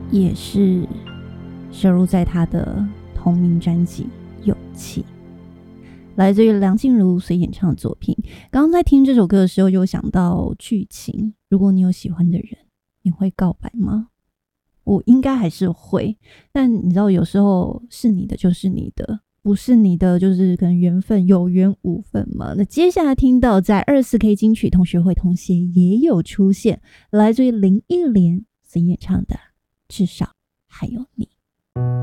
也是收录在他的同名专辑《勇气》，来自于梁静茹所演唱的作品。刚刚在听这首歌的时候，有想到剧情，如果你有喜欢的人，你会告白吗？我应该还是会，但你知道有时候是你的就是你的，不是你的就是跟缘分有缘无分嘛。那接下来听到在24K 金曲同学会同协也有出现，来自于林忆莲所演唱的《至少还有你》。